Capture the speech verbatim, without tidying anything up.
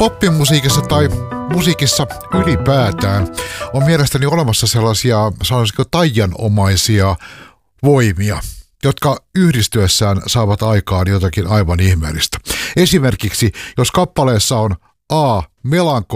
Poppimusiikissa tai musiikissa ylipäätään on mielestäni olemassa sellaisia, sanoisiko taianomaisia voimia, jotka yhdistyessään saavat aikaan jotakin aivan ihmeellistä. Esimerkiksi, jos kappaleessa on A, melankolia,